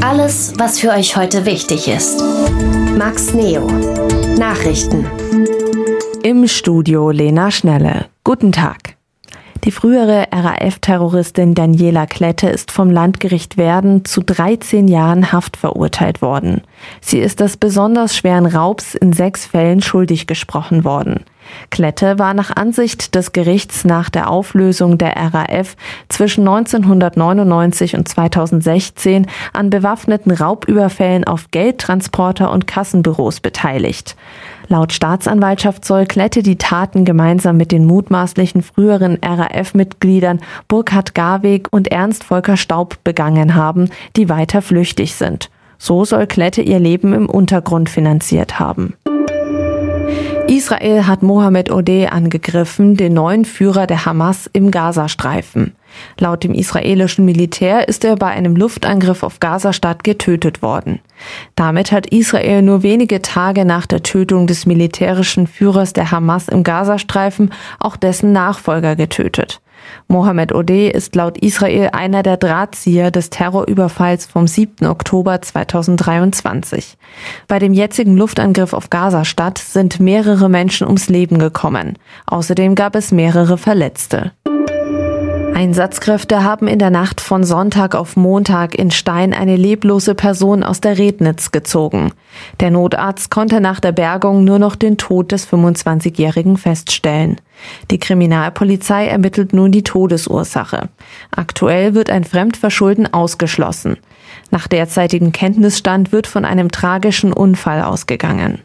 Alles, was für euch heute wichtig ist. Max Neo. Nachrichten. Im Studio Lena Schnelle. Guten Tag. Die frühere RAF-Terroristin Daniela Klette ist vom Landgericht Werden zu 13 Jahren Haft verurteilt worden. Sie ist des besonders schweren Raubs in 6 Fällen schuldig gesprochen worden. Klette war nach Ansicht des Gerichts nach der Auflösung der RAF zwischen 1999 und 2016 an bewaffneten Raubüberfällen auf Geldtransporter und Kassenbüros beteiligt. Laut Staatsanwaltschaft soll Klette die Taten gemeinsam mit den mutmaßlichen früheren RAF-Mitgliedern Burkhard Garweg und Ernst Volker Staub begangen haben, die weiter flüchtig sind. So soll Klette ihr Leben im Untergrund finanziert haben. Israel hat Mohammed Odeh angegriffen, den neuen Führer der Hamas im Gazastreifen. Laut dem israelischen Militär ist er bei einem Luftangriff auf Gazastadt getötet worden. Damit hat Israel nur wenige Tage nach der Tötung des militärischen Führers der Hamas im Gazastreifen auch dessen Nachfolger getötet. Mohammed Odeh ist laut Israel einer der Drahtzieher des Terrorüberfalls vom 7. Oktober 2023. Bei dem jetzigen Luftangriff auf Gazastadt sind mehrere Menschen ums Leben gekommen. Außerdem gab es mehrere Verletzte. Einsatzkräfte haben in der Nacht von Sonntag auf Montag in Stein eine leblose Person aus der Rednitz gezogen. Der Notarzt konnte nach der Bergung nur noch den Tod des 25-Jährigen feststellen. Die Kriminalpolizei ermittelt nun die Todesursache. Aktuell wird ein Fremdverschulden ausgeschlossen. Nach derzeitigem Kenntnisstand wird von einem tragischen Unfall ausgegangen.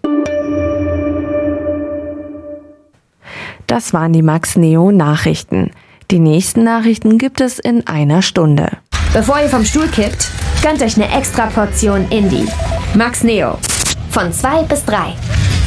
Das waren die Max Neo Nachrichten. Die nächsten Nachrichten gibt es in einer Stunde. Bevor ihr vom Stuhl kippt, gönnt euch eine extra Portion Indie. Max Neo. Von 2 bis 3.